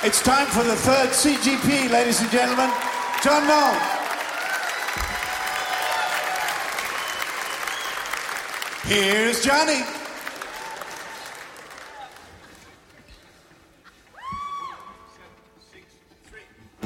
It's time for the third CGP, ladies and gentlemen. John Noll. Here's Johnny.